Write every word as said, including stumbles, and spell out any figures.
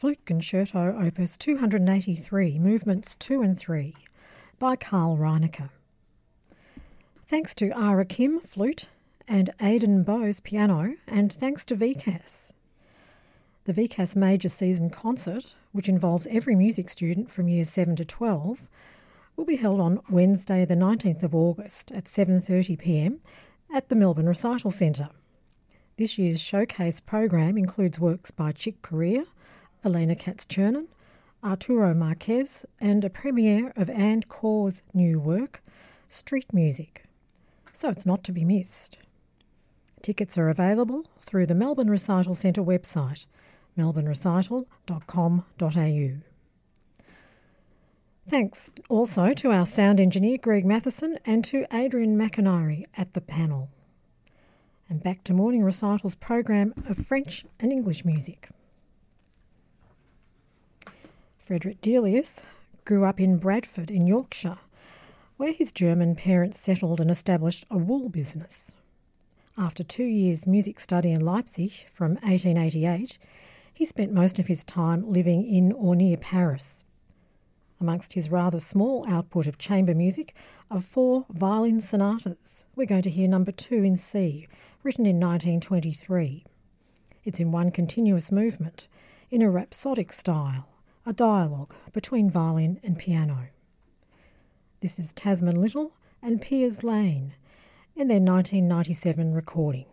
Flute Concerto Opus two hundred eighty-three, Movements two and three, by Carl Reinecke. Thanks to Ara Kim, flute, and Aidan Bowes, piano, and thanks to V C A S. The V C A S Major Season Concert, which involves every music student from years seven to twelve, will be held on Wednesday the nineteenth of August at seven thirty p m at the Melbourne Recital Centre. This year's showcase program includes works by Chick Corea, Elena Katz-Chernin, Arturo Marquez, and a premiere of Anne Corr's new work, Street Music. So it's not to be missed. Tickets are available through the Melbourne Recital Centre website, melbourne recital dot com dot a u. Thanks also to our sound engineer Greg Matheson and to Adrian McIntyre at the panel. And back to Morning Recital's program of French and English music. Frederick Delius grew up in Bradford in Yorkshire, where his German parents settled and established a wool business. After two years music study in Leipzig from eighteen eighty-eight, he spent most of his time living in or near Paris. Amongst his rather small output of chamber music are four violin sonatas. We're going to hear number two in C, written in nineteen twenty-three. It's in one continuous movement, in a rhapsodic style, a dialogue between violin and piano. This is Tasman Little and Piers Lane in their nineteen ninety-seven recording.